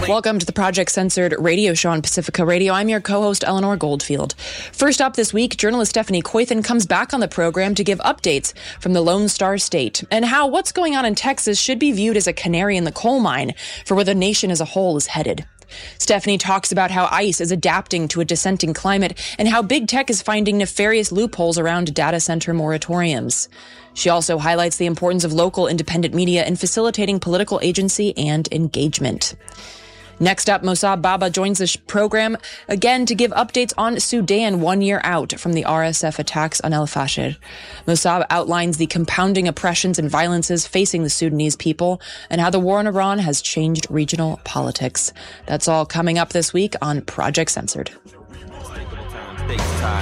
Welcome to the Project Censored radio show on Pacifica Radio. I'm your co-host, Eleanor Goldfield. First up this week, journalist Stephanie Koithen comes back on the program to give updates from the Lone Star State and how what's going on in Texas should be viewed as a canary in the coal mine for where the nation as a whole is headed. Stephanie talks about how ICE is adapting to a dissenting climate and how big tech is finding nefarious loopholes around data center moratoriums. She also highlights the importance of local independent media in facilitating political agency and engagement. Next up, Mossab Baba joins the program again to give updates on Sudan 1 year out from the RSF attacks on El Fasher. Mossab outlines the compounding oppressions and violences facing the Sudanese people and how the war in Iran has changed regional politics. That's all coming up this week on Project Censored.